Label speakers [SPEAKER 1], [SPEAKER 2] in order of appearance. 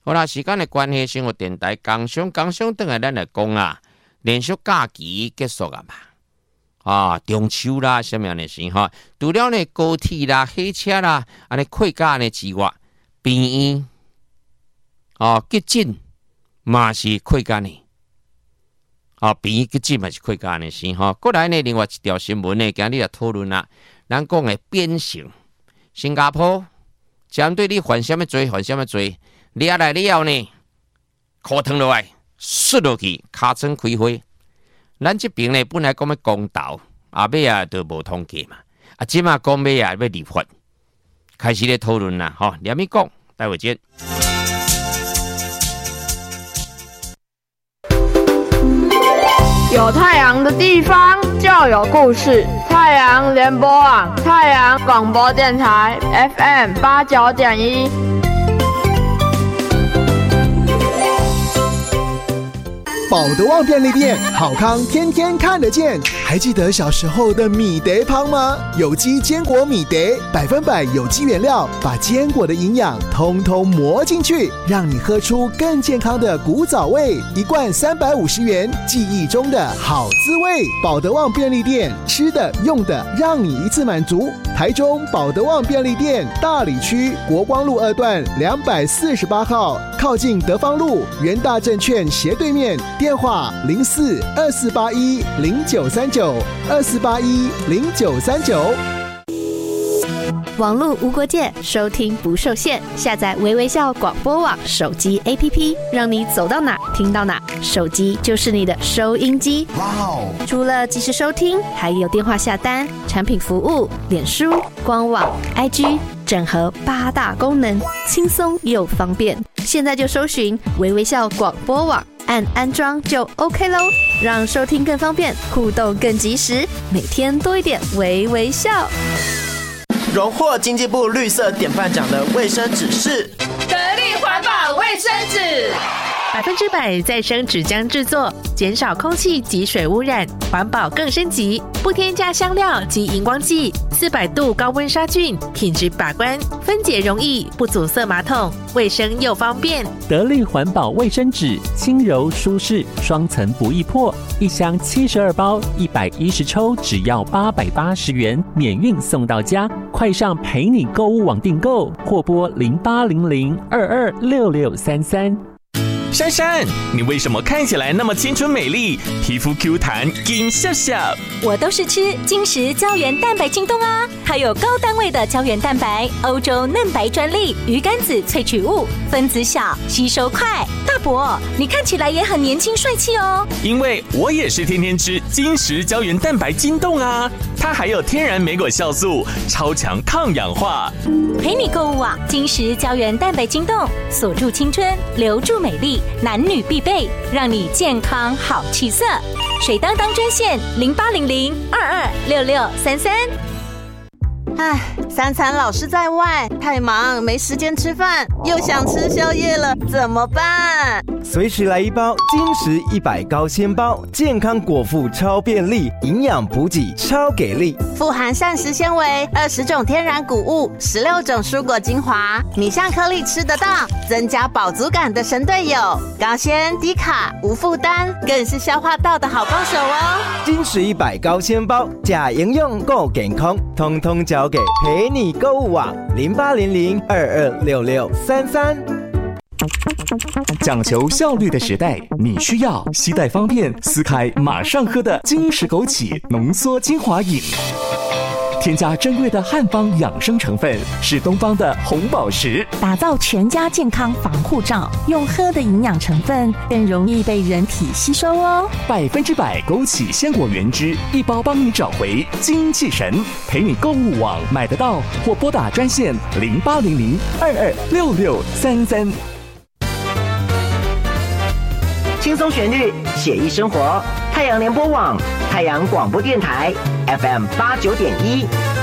[SPEAKER 1] 好啦，时间的关系，生活电台工商等下咱来讲啊，连续假期结束啊嘛。啊，中秋啦，什么样的事哈？除了呢高铁啦、火车啦，安尼快假呢之外，病院急诊嘛是快假呢。病院急诊嘛是快假呢事哈。过来呢，另外一条新闻呢，今日也讨论啦，咱讲的变性，新加坡针对你犯什么罪，抓来了呢，裤脱落来，摔落去，尻川开花。咱这边呢，本来讲要公道，后尾啊都无通过嘛。即马讲要立法，开始咧讨论啦。连咪讲，待会见。
[SPEAKER 2] 有太阳的地方就有故事。太阳联播网，太阳广播电台 FM89.1。
[SPEAKER 3] 保德旺便利店，好康天天看得见。还记得小时候的米德汤吗？有机坚果米德，100%有机原料，把坚果的营养通通磨进去，让你喝出更健康的古早味。一罐350元，记忆中的好滋味。保德旺便利店，吃的用的，让你一次满足。台中保德旺便利店大里区国光路2段248号，靠近德芳路元大证券斜对面。电话04-2481-0939，2481-0939。
[SPEAKER 4] 网络无国界，收听不受限。下载微微笑广播网手机 APP， 让你走到哪听到哪。手机就是你的收音机。哇哦！除了即时收听，还有电话下单、产品服务、脸书、官网、IG， 整合8大功能，轻松又方便。现在就搜寻微微笑广播网，按安装就 OK 咯，让收听更方便，互动更及时，每天多一点微微笑。
[SPEAKER 5] 荣获经济部绿色典范奖的卫生纸是
[SPEAKER 6] 得力环保卫生纸
[SPEAKER 7] ，100%再生纸浆制作，减少空气及水污染，环保更升级，不添加香料及荧光剂，400度高温杀菌，品质把关，分解容易，不阻塞马桶，卫生又方便。
[SPEAKER 8] 得力环保卫生纸，轻柔舒适，双层不易破，一箱72包，110抽，只要880元，免运送到家。快上陪你购物网订购，或拨0800226633。
[SPEAKER 9] 珊珊，你为什么看起来那么青春美丽，皮肤 Q 弹，金笑笑？
[SPEAKER 10] 我都是吃金石胶原蛋白晶冻啊，它有高单位的胶原蛋白，欧洲嫩白专利，鱼肝子萃取物，分子小，吸收快。大伯，你看起来也很年轻帅气哦。
[SPEAKER 9] 因为我也是天天吃金石胶原蛋白晶冻啊，它还有天然莓果酵素，超强抗氧化。
[SPEAKER 10] 陪你购物网，金石胶原蛋白晶冻，锁住青春，留住美丽。男女必备，让你健康好气色。水当当专线0800226633。
[SPEAKER 11] 唉，三餐老是在外，太忙没时间吃饭，又想吃宵夜了，怎么办？
[SPEAKER 12] 随时来一包金石100高纤包，健康果腹超便利，营养补给超给力，
[SPEAKER 11] 富含膳食纤维，20种天然谷物，16种蔬果精华，米香颗粒吃得到，增加饱足感的神队友，高纤低卡无负担，更是消化道的好帮手哦。
[SPEAKER 12] 金石100高纤包，假营养够健康，通通交给陪你购物网0800226633。
[SPEAKER 13] 讲求效率的时代，你需要携带方便、撕开马上喝的金石枸杞浓缩精华饮。添加珍贵的汉方养生成分，是东方的红宝石，
[SPEAKER 14] 打造全家健康防护罩。用喝的营养成分更容易被人体吸收哦。
[SPEAKER 13] 100%枸杞鲜果原汁，一包帮你找回精气神。陪你购物网买得到，或拨打专线0800226633。
[SPEAKER 15] 轻松旋律，写意生活。太阳联播网，太阳广播电台 FM89.1。